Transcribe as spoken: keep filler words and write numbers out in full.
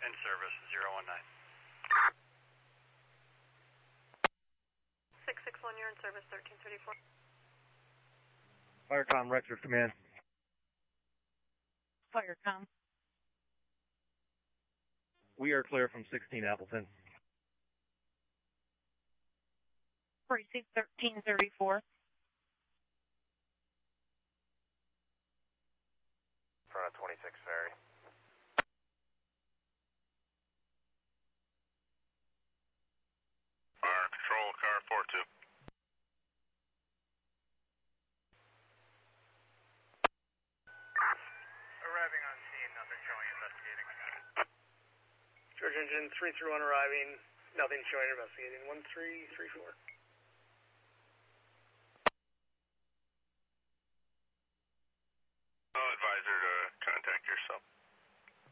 In service, zero one nine. six six one, you're in service, thirteen thirty-four. Firecom, Rector, command. Firecom. We are clear from sixteen Appleton. Precinct thirteen thirty-four. Front of twenty-six Ferry. Fire control, car four two. Arriving on scene, nothing showing, investigating. George engine three three one arriving, nothing showing, investigating. one three three four.